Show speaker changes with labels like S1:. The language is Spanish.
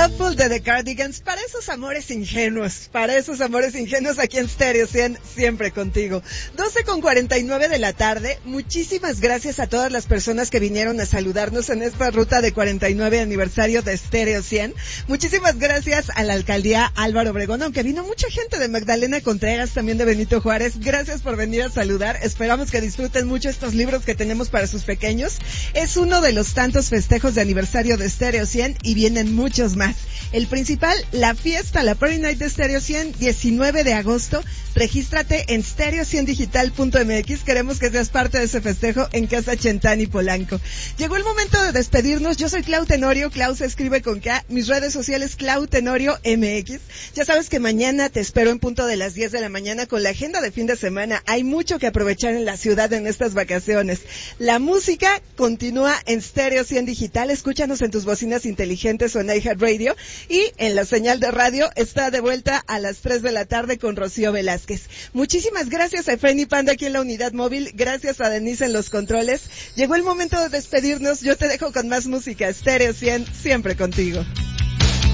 S1: Loveful de The Cardigans, para esos amores ingenuos aquí en Stereo 100, siempre contigo. 12:49 de la tarde, muchísimas gracias a todas las personas que vinieron a saludarnos en esta ruta de 49 aniversario de Stereo 100. Muchísimas gracias a la alcaldía Álvaro Obregón, aunque vino mucha gente de Magdalena Contreras, también de Benito Juárez. Gracias por venir a saludar, esperamos que disfruten mucho estos libros que tenemos para sus pequeños. Es uno de los tantos festejos de aniversario de Stereo 100 y vienen muchos más. El principal, la fiesta, la Party Night de Stereo 100, 19 de agosto. Regístrate en stereo100digital.mx. Queremos que seas parte de ese festejo en Casa Chentani Polanco. Llegó el momento de despedirnos. Yo soy Clau Tenorio. Clau se escribe con K. Mis redes sociales, Clau Tenorio MX. Ya sabes que mañana te espero en punto de las 10 de la mañana con la agenda de fin de semana. Hay mucho que aprovechar en la ciudad en estas vacaciones. La música continúa en Stereo 100 Digital. Escúchanos en tus bocinas inteligentes o en iHeartRadio. Y en la señal de radio está de vuelta a las 3 de la tarde con Rocío Velázquez. Muchísimas gracias a Efraín Panda aquí en la unidad móvil. Gracias a Denise en los controles. Llegó el momento de despedirnos. Yo te dejo con más música. Stereo 100, siempre contigo.